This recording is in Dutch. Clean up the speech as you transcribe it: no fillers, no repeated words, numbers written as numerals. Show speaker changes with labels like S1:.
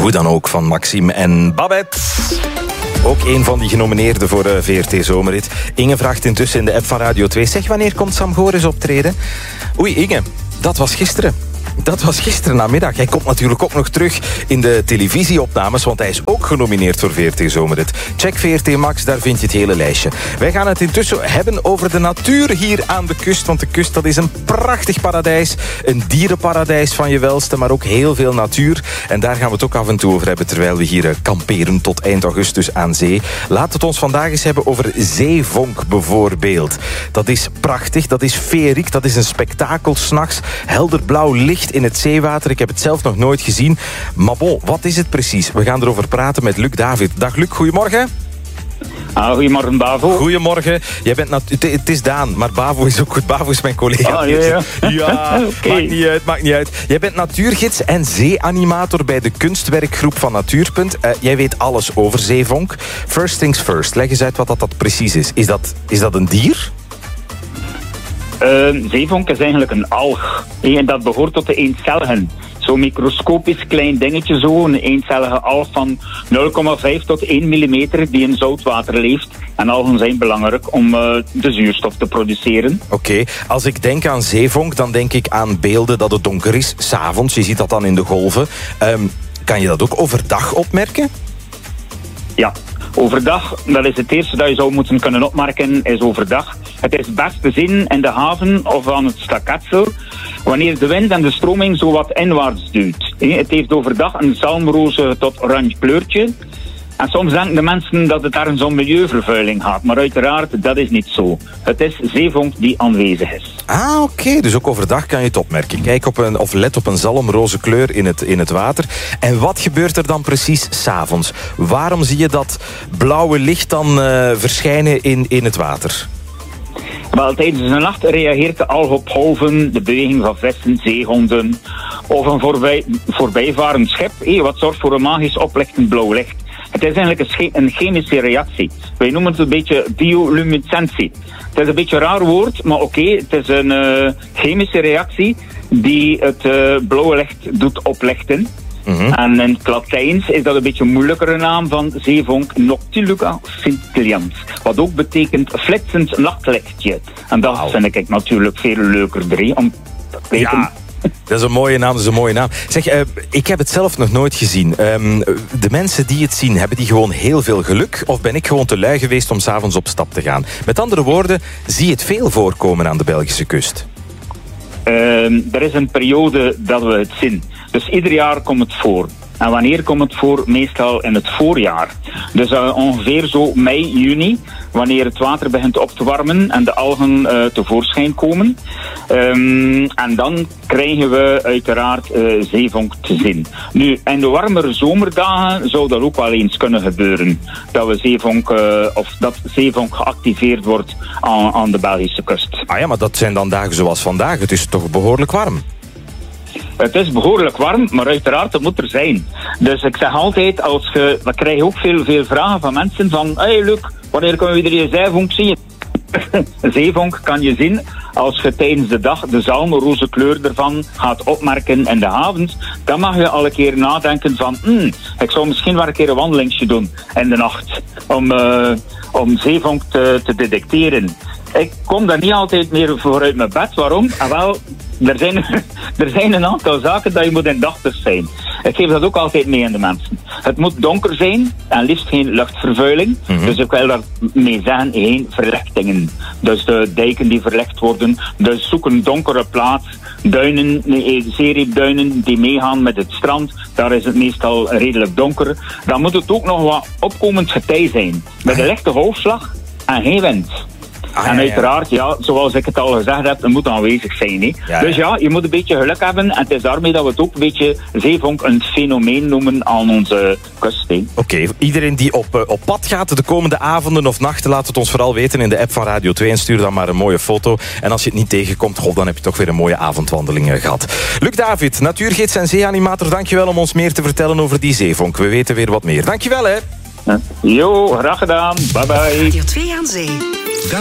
S1: Hoe dan ook van Maxime en Babette. Ook een van die genomineerden voor de VRT Zomerrit. Inge vraagt intussen in de app van Radio 2... Zeg, wanneer komt Sam Goris optreden? Oei, Inge, dat was gisteren. Dat was gisteren namiddag. Hij komt natuurlijk ook nog terug in de televisieopnames, want hij is ook genomineerd voor VRT Zomerrit. Check VRT Max, daar vind je het hele lijstje. Wij gaan het intussen hebben over de natuur hier aan de kust, want de kust, dat is een prachtig paradijs. Een dierenparadijs van je welste, maar ook heel veel natuur. En daar gaan we het ook af en toe over hebben, terwijl we hier kamperen tot eind augustus aan zee. Laat het ons vandaag eens hebben over zeevonk bijvoorbeeld. Dat is prachtig, dat is feeriek, dat is een spektakel 's nachts. Helder blauw licht in het zeewater. Ik heb het zelf nog nooit gezien. Maar bon, wat is het precies? We gaan erover praten met Luc David. Dag Luc, goedemorgen.
S2: Goedemorgen, Bavo.
S1: Goedemorgen. Jij bent het is Daan, maar Bavo is ook goed. Bavo is mijn collega. Ja, okay. Maakt niet uit. Jij bent natuurgids en zeeanimator bij de kunstwerkgroep van Natuurpunt. Jij weet alles over zeevonk. First things first. Leg eens uit wat dat precies is. Is dat een dier?
S2: Zeevonk is eigenlijk een alg. En dat behoort tot de eencelligen. Zo'n microscopisch klein dingetje, zo, een eencellige alg van 0,5 tot 1 millimeter die in zoutwater leeft. En algen zijn belangrijk om de zuurstof te produceren.
S1: Oké, als ik denk aan zeevonk, dan denk ik aan beelden dat het donker is, 's avonds. Je ziet dat dan in de golven. Kan je dat ook overdag opmerken?
S2: Ja, overdag, dat is het eerste dat je zou moeten kunnen opmerken, is overdag. Het is best te zien in de haven of aan het staketsel, wanneer de wind en de stroming zo wat inwaarts duwt. Het heeft overdag een zalmroze tot oranje kleurtje. En soms denken de mensen dat het ergens om milieuvervuiling gaat, maar uiteraard, dat is niet zo. Het is zeevonk die aanwezig is.
S1: Ah, oké. Dus ook overdag kan je het opmerken. Kijk of let op een zalmroze kleur in het water. En wat gebeurt er dan precies 's avonds? Waarom zie je dat blauwe licht dan verschijnen in het water?
S2: Wel, tijdens de nacht reageert de alg op golven, de beweging van vissen, zeehonden of een voorbijvarend schip, wat zorgt voor een magisch oplichtend blauw licht. Het is eigenlijk een chemische reactie. Wij noemen het een beetje bioluminescentie. Het is een beetje een raar woord, maar oké, het is een chemische reactie die het blauwe licht doet oplichten. Mm-hmm. En in het Latijns is dat een beetje een moeilijkere naam van zeevonk, noctiluca scintillans. Wat ook betekent flitsend nachtlichtje. En dat vind ik natuurlijk veel leuker om te weten.
S1: Ja. Dat is een mooie naam, Zeg, ik heb het zelf nog nooit gezien. De mensen die het zien, hebben die gewoon heel veel geluk? Of ben ik gewoon te lui geweest om 's avonds op stap te gaan? Met andere woorden, zie je het veel voorkomen aan de Belgische kust?
S2: Er is een periode dat we het zien. Dus ieder jaar komt het voor. En wanneer komt het voor? Meestal in het voorjaar. Dus ongeveer zo mei, juni, wanneer het water begint op te warmen en de algen tevoorschijn komen. En dan krijgen we uiteraard zeevonk te zien. Nu, in de warmere zomerdagen zou dat ook wel eens kunnen gebeuren. Dat zeevonk geactiveerd wordt aan de Belgische kust.
S1: Ah ja, maar dat zijn dan dagen zoals vandaag. Het is toch behoorlijk warm?
S2: Het is behoorlijk warm, maar uiteraard, het moet er zijn. Dus ik zeg altijd, we krijgen ook veel vragen van mensen van, hey Luc, wanneer kunnen we weer je zeevonk zien? Een zeevonk kan je zien als je tijdens de dag de zalmroze kleur ervan gaat opmerken in de havens. Dan mag je al een keer nadenken van, ik zou misschien wel een keer een wandelingsje doen in de nacht om zeevonk te detecteren. Ik kom daar niet altijd meer voor uit mijn bed. Waarom? Wel, er zijn een aantal zaken dat je moet indachtig zijn. Ik geef dat ook altijd mee aan de mensen. Het moet donker zijn en liefst geen luchtvervuiling. Mm-hmm. Dus ik wil daarmee zeggen, geen verlichtingen. Dus de dijken die verlicht worden. Dus zoek een donkere plaats. Duinen, zeereepduinen die meegaan met het strand. Daar is het meestal redelijk donker. Dan moet het ook nog wat opkomend getij zijn. Met een lichte golfslag en geen wind. En uiteraard, zoals ik het al gezegd heb, het moet aanwezig zijn. Dus je moet een beetje geluk hebben. En het is daarmee dat we het ook een beetje zeevonk een fenomeen noemen aan onze kust.
S1: Oké, iedereen die op pad gaat de komende avonden of nachten, laat het ons vooral weten in de app van Radio 2 en stuur dan maar een mooie foto. En als je het niet tegenkomt, dan heb je toch weer een mooie avondwandeling gehad. Luc David, natuurgids en zeeanimator, dankjewel om ons meer te vertellen over die zeevonk. We weten weer wat meer. Dankjewel, hè.
S2: Jo, graag gedaan. Bye bye.
S3: Radio 2 aan Zee.